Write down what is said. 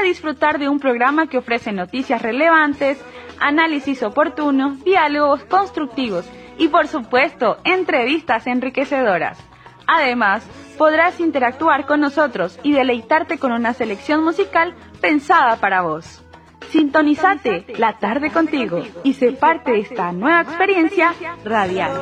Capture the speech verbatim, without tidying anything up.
disfrutar de un programa que ofrece noticias relevantes, análisis oportuno, diálogos constructivos y, por supuesto, entrevistas enriquecedoras. Además, podrás interactuar con nosotros y deleitarte con una selección musical pensada para vos. Sintonizate la tarde contigo y sé parte de esta nueva experiencia radial.